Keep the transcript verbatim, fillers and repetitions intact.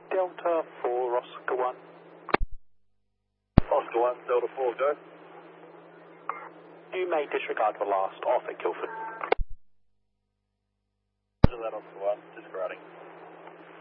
Delta four, Oscar one. Oscar one, Delta four, go. You may disregard the last off at Guildford. That Oscar one, disregarding.